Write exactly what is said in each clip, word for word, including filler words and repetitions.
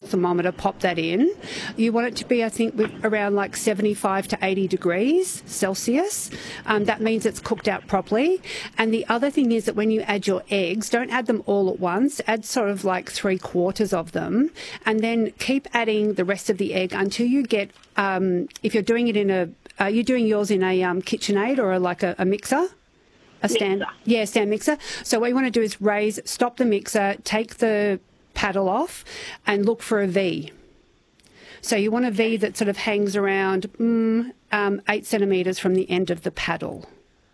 thermometer, pop that in. You want it to be, I think, with around like seventy-five to eighty degrees Celsius. Um, that means it's cooked out properly. And the other thing is that when you add your eggs, don't add them all at once. Add sort of like three quarters of them, and then keep adding the rest of the egg until you get, um, if you're doing it in a, are you doing yours in a um, KitchenAid or a, like a, a mixer? A stand, mixer. yeah, stand mixer. So what you want to do is raise, stop the mixer, take the paddle off, and look for a V. So you want a V that sort of hangs around mm, um, eight centimetres from the end of the paddle.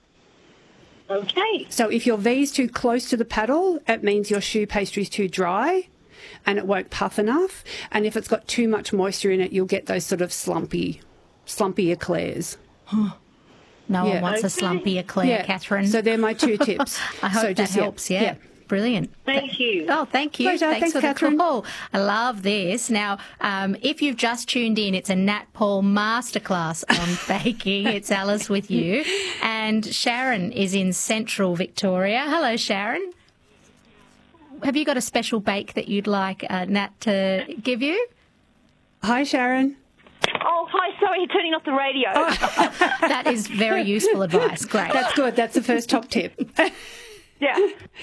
Okay. So if your V's too close to the paddle, it means your choux pastry's too dry, and it won't puff enough. And if it's got too much moisture in it, you'll get those sort of slumpy, slumpy eclairs. No Yeah. one wants a Okay. slumpy eclair, Yeah. Catherine. So they're my two tips. I hope so that just, yeah, helps, yeah. yeah. Brilliant. Thank you. Oh, thank you. Pleasure. Thanks, Thanks, for Catherine. the call. I love this. Now, um, if you've just tuned in, it's a Nat Paul masterclass on baking. It's Alice with you. And Sharon is in central Victoria. Hello, Sharon. Have you got a special bake that you'd like uh, Nat to give you? Hi, Sharon. Oh, hi. Sorry, turning off the radio. That is very useful advice. Great. That's good. That's the first top tip. Yeah.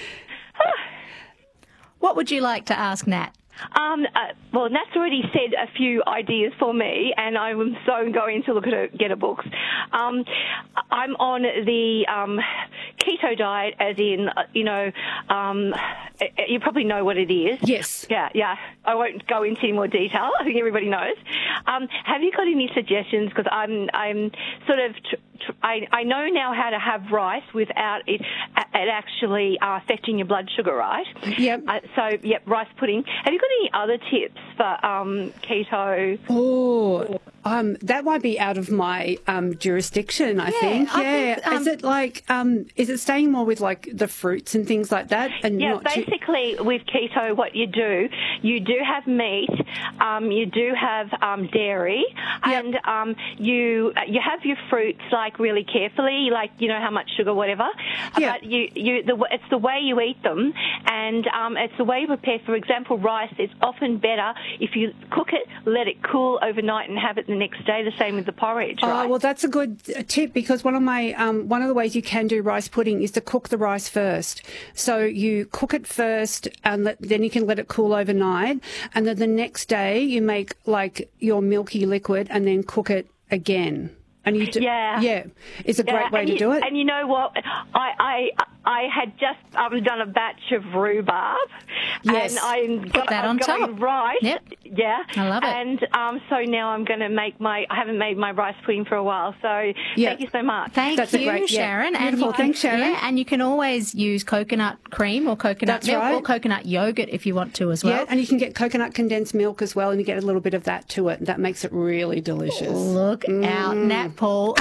What would you like to ask Nat? Um, uh, well, Nat's already said a few ideas for me, and I'm so going to look at her, get her books. Um, I'm on the um, keto diet, as in, uh, you know, um, you probably know what it is. Yes. Yeah, yeah. I won't go into any more detail. I think everybody knows. Um, have you got any suggestions? Because I'm, I'm sort of, tr- tr- I, I know now how to have rice without it, it actually uh, affecting your blood sugar, right? Yep. Uh, so, yep, rice pudding. Have you got any other tips for um, keto? Oh, um, that might be out of my um, jurisdiction, I Yeah, think. I Yeah. think, um, is it like, um, is it staying more with like the fruits and things like that? And Yeah, not too- basically with keto, what you do, you do have meat, um, you do have um, dairy, Yep. and um, you you have your fruits like really carefully, like you know how much sugar, whatever. Yeah. But you you the, it's the way you eat them, and um, it's the way you prepare. For example, rice is often better if you cook it, let it cool overnight, and have it the next day. The same with the porridge. Oh, right? well, that's a good uh, tip, because one of my um, one of the ways you can do rice pudding is to cook the rice first. So you cook it first, and let, then you can let it cool overnight, and then the next day you make like your milky liquid, and then cook it again. And you do, Yeah. yeah, it's a Yeah, great way and to you, do it. And you know what? I I, I had just um, done a batch of rhubarb. Yes. And I'm, Put that I'm on going top. right. Yep. Yeah. I love it. And um, so now I'm going to make my. I haven't made my rice pudding for a while. So Yeah. thank you so much. Thank That's a you, great- yeah. Sharon. Beautiful. And you can, Thanks, Sharon. Yeah, and you can always use coconut cream or coconut That's milk right. or coconut yogurt if you want to as well. Yeah, and you can get coconut condensed milk as well, and you get a little bit of that to it, and that makes it really delicious. Look out, Nat Paul.